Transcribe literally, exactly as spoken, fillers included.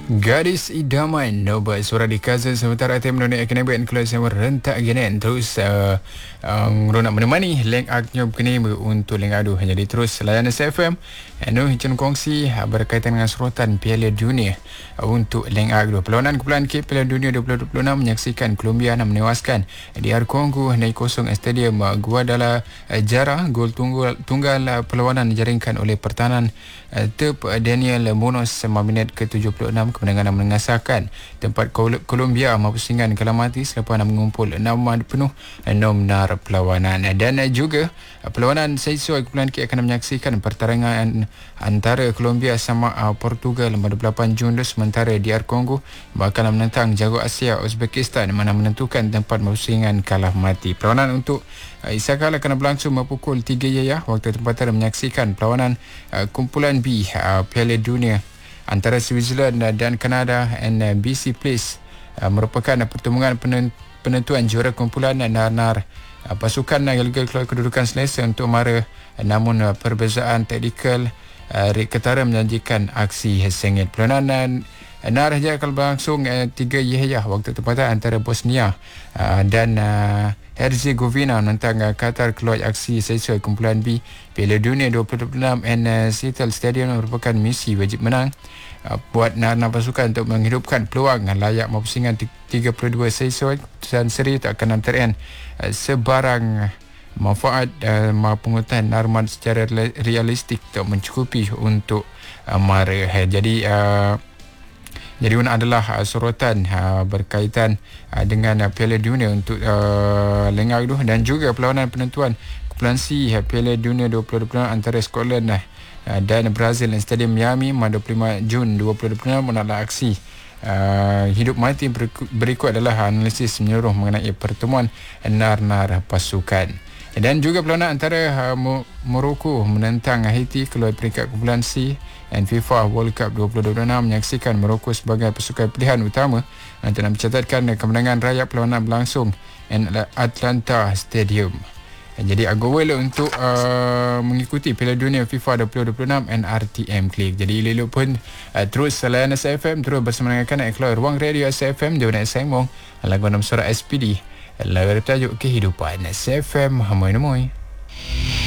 Gadis idaman Nobat suara di Kaza sementara tim menonton ekonomi kelas yang rentak genen terus uh, um, nak menemani link aknya begini untuk link adu jadi terus layan S F M anu hicun kongsi uh, berkaitan dengan sorotan Piala Dunia uh, untuk link adu perlawanan kumpulan K Piala Dunia dua ribu dua puluh enam menyaksikan Colombia yang menewaskan D R Congo naik kosong stadium uh, Guadalajara. Gol tunggal, tunggal uh, perlawanan dijaringkan oleh pertahanan uh, Tep Daniel Munoz sembilan minit ke tujuh puluh enam. Kemenangan yang mengasahkan tempat Colombia mempusingan kalah mati selepas mengumpul enam man penuh nomnar perlawanan. Dan juga perlawanan sesuai kumpulan K akan menyaksikan pertarungan antara Colombia sama Portugal pada delapan Jun sementara D R Congo bakal menentang jago Asia Uzbekistan mana menentukan tempat mempusingan kalah mati. Perlawanan untuk Isakal akan berlangsung pukul tiga yaya waktu tempatan menyaksikan perlawanan kumpulan B Piala Dunia antara Switzerland dan Kanada. N B C Place uh, merupakan pertemuan penentuan juara kumpulan nar-nar uh, pasukan Liga keluar kedudukan selesa untuk mara, namun uh, perbezaan taktikal uh, Rik Ketara menjanjikan aksi sengit. Perlawanan uh, nar saja akan berlangsung uh, tiga yahya waktu tempatan antara Bosnia uh, dan uh, Herzegovina menentang uh, Qatar keluar aksi sesuai kumpulan B Piala Dunia dua ribu dua puluh enam. N Seattle Stadium merupakan misi wajib menang uh, buat nar-nar pasukan untuk menghidupkan peluang uh, layak mempusingan tiga puluh dua sesuai dan seri tak akan antarian uh, sebarang uh, manfaat uh, pengurutan narman secara realistik untuk mencukupi untuk uh, mara. Jadi uh, Jadi ini adalah uh, sorotan uh, berkaitan uh, dengan uh, Piala Dunia untuk uh, lengah itu dan juga perlawanan penentuan kumpulan C uh, Piala Dunia dua ribu dua puluh enam antara Scotland uh, dan Brazil di Stadium Miami pada dua puluh lima Jun dua ribu dua puluh enam menolak aksi uh, hidup mati. Berikut adalah analisis menyeluruh mengenai pertemuan nar-nar pasukan. Dan juga perlawanan antara uh, Morocco menentang Haiti keluar peringkat kumpulan C dan FIFA World Cup dua ribu dua puluh enam menyaksikan Morocco sebagai pasukan pilihan utama untuk mencatatkan kemenangan rakyat. Perlawanan berlangsung di Atlanta Stadium. Jadi agak untuk uh, mengikuti Piala Dunia FIFA dua ribu dua puluh enam N R T M Klik. Jadi elok pun uh, terus layan S F M, terus bersama dengan keluar ruang radio S F M di mana saya mong lagu enam suara S P D lagu tajuk kehidupan S F M. Hamoi-namoi.